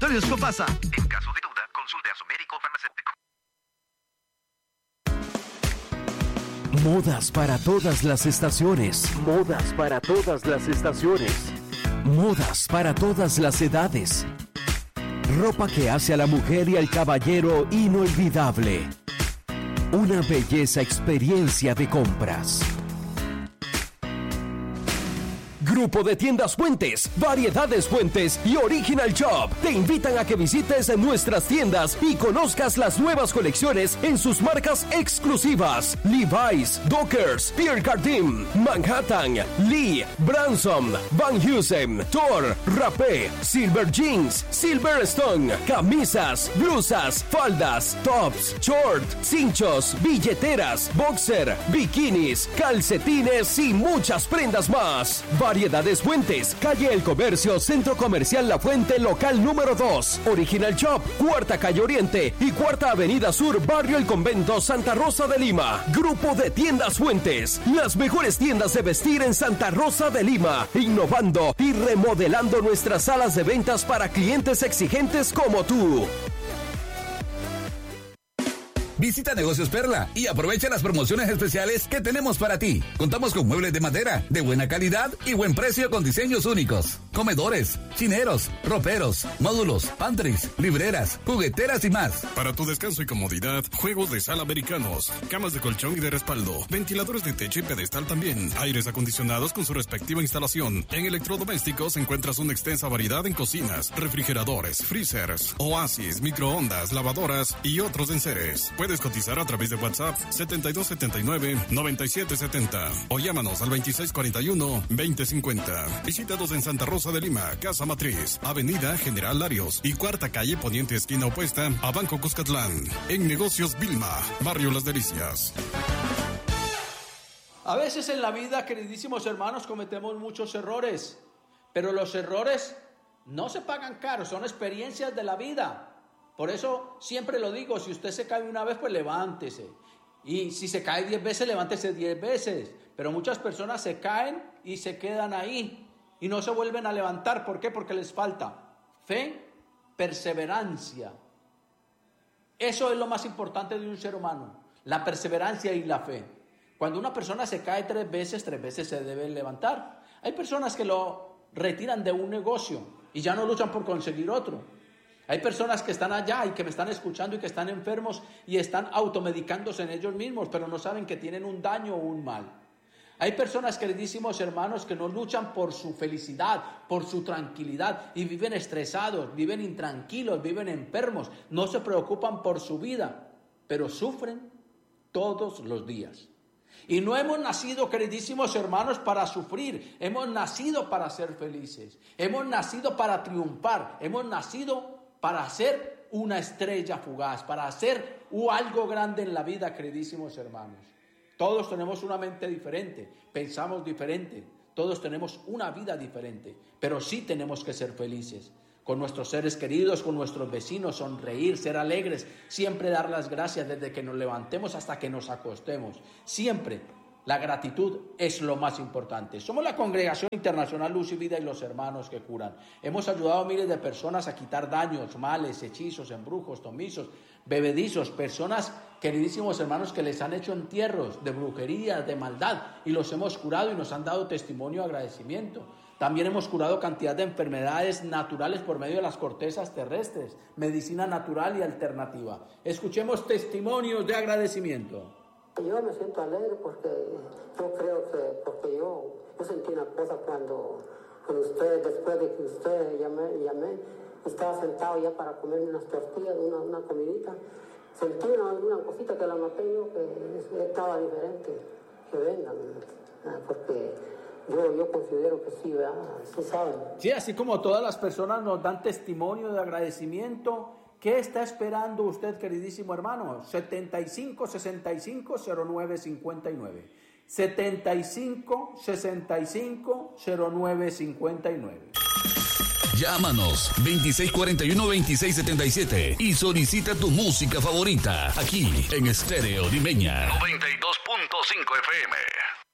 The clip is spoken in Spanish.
Laboratorios Copasa. En caso de duda, consulte a su médico farmacéutico. Modas para todas las estaciones. Modas para todas las estaciones. Modas para todas las edades. Ropa que hace a la mujer y al caballero inolvidable. Una belleza experiencia de compras. Grupo de Tiendas Fuentes, Variedades Fuentes y Original Shop te invitan a que visites nuestras tiendas y conozcas las nuevas colecciones en sus marcas exclusivas: Levi's, Dockers, Pierre Cardin, Manhattan, Lee, Branson, Van Heusen, Thor, Rapé, Silver Jeans, Silverstone, camisas, blusas, faldas, tops, short, cinchos, billeteras, boxer, bikinis, calcetines y muchas prendas más. Variedades Fuentes, calle El Comercio, Centro Comercial La Fuente, local número 2. Original Shop, Cuarta Calle Oriente y Cuarta Avenida Sur, Barrio El Convento, Santa Rosa de Lima. Grupo de Tiendas Fuentes, las mejores tiendas de vestir en Santa Rosa de Lima, innovando y remodelando nuestras salas de ventas para clientes exigentes como tú. Visita Negocios Perla y aprovecha las promociones especiales que tenemos para ti. Contamos con muebles de madera, de buena calidad y buen precio con diseños únicos. Comedores, chineros, roperos, módulos, pantries, libreras, jugueteras y más. Para tu descanso y comodidad, juegos de sala americanos, camas de colchón y de respaldo, ventiladores de techo y pedestal también, aires acondicionados con su respectiva instalación. En electrodomésticos encuentras una extensa variedad en cocinas, refrigeradores, freezers, oasis, microondas, lavadoras y otros enseres. Puedes cotizar a través de WhatsApp 7279-9770 o llámanos al 2641-2050. Visítanos en Santa Rosa de Lima, Casa Matriz, Avenida General Larios y Cuarta Calle Poniente esquina opuesta a Banco Cuscatlán. En Negocios Vilma, Barrio Las Delicias. A veces en la vida, queridísimos hermanos, cometemos muchos errores, pero los errores no se pagan caros, son experiencias de la vida. Por eso siempre lo digo, si usted se cae una vez, pues levántese. Y si se cae 10 veces, levántese 10 veces. Pero muchas personas se caen y se quedan ahí y no se vuelven a levantar. ¿Por qué? Porque les falta fe, perseverancia. Eso es lo más importante de un ser humano, la perseverancia y la fe. Cuando una persona se cae 3 veces se debe levantar. Hay personas que lo retiran de un negocio y ya no luchan por conseguir otro. Hay personas que están allá y que me están escuchando y que están enfermos y están automedicándose en ellos mismos, pero no saben que tienen un daño o un mal. Hay personas, queridísimos hermanos, que no luchan por su felicidad, por su tranquilidad y viven estresados, viven intranquilos, viven enfermos, no se preocupan por su vida, pero sufren todos los días. Y no hemos nacido, queridísimos hermanos, para sufrir, hemos nacido para ser felices, hemos nacido para triunfar, hemos nacido para hacer una estrella fugaz, para hacer algo grande en la vida, queridísimos hermanos. Todos tenemos una mente diferente, pensamos diferente, todos tenemos una vida diferente, pero sí tenemos que ser felices con nuestros seres queridos, con nuestros vecinos, sonreír, ser alegres, siempre dar las gracias desde que nos levantemos hasta que nos acostemos. Siempre la gratitud es lo más importante. Somos la Congregación Internacional Luz y Vida y los Hermanos que Curan. Hemos ayudado a miles de personas a quitar daños, males, hechizos, embrujos, tomizos, bebedizos, personas, queridísimos hermanos, que les han hecho entierros de brujería, de maldad, y los hemos curado y nos han dado testimonio de agradecimiento. También hemos curado cantidad de enfermedades naturales por medio de las cortezas terrestres, medicina natural y alternativa. Escuchemos testimonios de agradecimiento. Yo me siento alegre porque yo creo que, porque yo sentí una cosa cuando usted, después de que usted llamé, estaba sentado ya para comer unas tortillas, una comidita. Sentí una cosita que la noté yo, que estaba diferente, que vengan, porque yo considero que sí, ¿verdad? Sí saben. Sí, así como todas las personas nos dan testimonio de agradecimiento. ¿Qué está esperando usted, queridísimo hermano? 75-65-09-59. 75-65-09-59. Llámanos 2641-2677 y solicita tu música favorita aquí en Estéreo Limeña 92.5 FM.